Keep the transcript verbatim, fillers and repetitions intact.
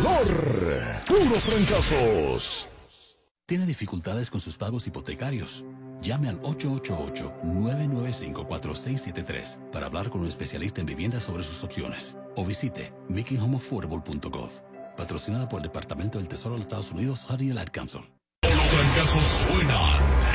valor. Puros fracasos. ¿Tiene dificultades con sus pagos hipotecarios? Llame al ocho ocho ocho, nueve nueve cinco, cuatro seis siete tres para hablar con un especialista en vivienda sobre sus opciones. O visite making home affordable punto gov. Patrocinada por el Departamento del Tesoro de los Estados Unidos, Honey Ad Council. Los fracasos suenan.